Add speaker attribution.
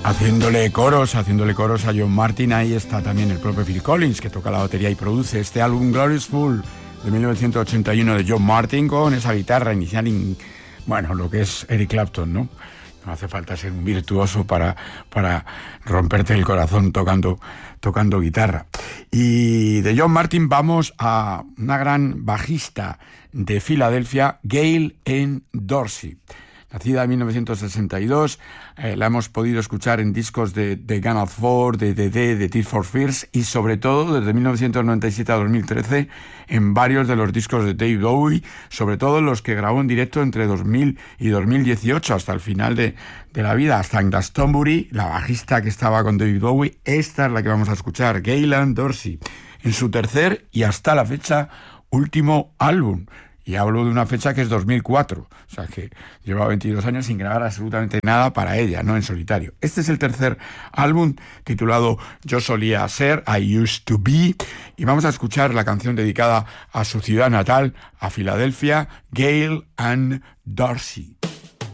Speaker 1: Haciéndole coros a John Martin. Ahí está también el propio Phil Collins, que toca la batería y produce este álbum Gloriousful de 1981 de John Martin, con esa guitarra inicial, bueno, lo que es Eric Clapton, ¿no? No hace falta ser un virtuoso para romperte el corazón tocando guitarra. Y de John Martin vamos a una gran bajista de Filadelfia, Gail Ann Dorsey. Nacida en 1962, la hemos podido escuchar en discos de Gun of Four, de Tears for Fears, y sobre todo desde 1997 a 2013 en varios de los discos de David Bowie, sobre todo los que grabó en directo entre 2000 y 2018, hasta el final de la vida, hasta en Glastonbury, la bajista que estaba con David Bowie. Esta es la que vamos a escuchar, Gail Ann Dorsey, en su tercer y hasta la fecha último álbum. Y hablo de una fecha que es 2004, o sea que lleva 22 años sin grabar absolutamente nada para ella, ¿no? En solitario. Este es el tercer álbum, titulado Yo solía ser, I used to be, y vamos a escuchar la canción dedicada a su ciudad natal, a Filadelfia, Gail Ann Dorsey.